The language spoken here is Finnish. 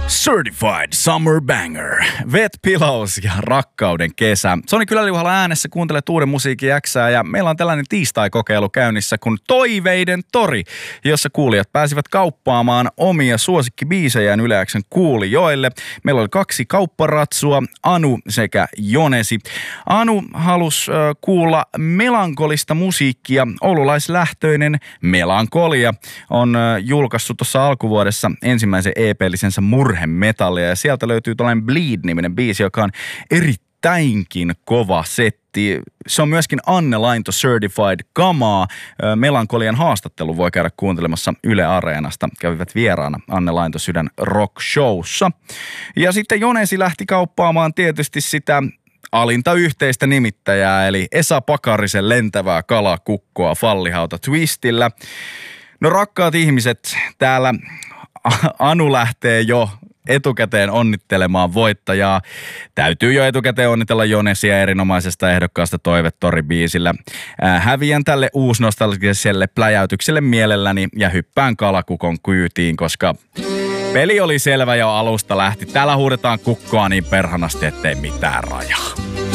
Certified Summer Banger. Wet Pillows ja Rakkauden kesä. Soni Kyläliuhalla äänessä, kuuntelet uuden musiikin Xää ja meillä on tällainen tiistai-kokeilu käynnissä kuin Toiveiden tori, jossa kuulijat pääsivät kauppaamaan omia suosikkibiisejään Yle X:n kuulijoille. Meillä oli 2 kaupparatsua, Anu sekä Jonesi. Anu halusi kuulla melankolista musiikkia. Oululaislähtöinen Melankolia on julkaissut tuossa alkuvuodessa ensimmäisen EP-lisensä Murhemetallia ja sieltä löytyy tällainen Bleed-niminen biisi, joka on erittäinkin kova setti. Se on myöskin Anne Lainto Certified kamaa. Melankolian haastattelu voi käydä kuuntelemassa Yle Areenasta. Kävivät vieraana Anne Lainto Sydän Rock Showssa. Ja sitten Jonesi lähti kauppaamaan tietysti sitä alinta yhteistä nimittäjää, eli Esa Pakarisen lentävää kalakukkoa Fallihauta Twistillä. No rakkaat ihmiset, täällä Anu lähtee jo etukäteen onnittelemaan voittajaa. Täytyy jo etukäteen onnitella Jonesia erinomaisesta ehdokkaasta Toivetori-biisillä. Häviän tälle uusnostalgiselle pläjäytykselle mielelläni ja hyppään kalakukon kyytiin, koska peli oli selvä jo alusta lähti. Täällä huudetaan kukkoa niin perhanasti, ettei mitään rajaa.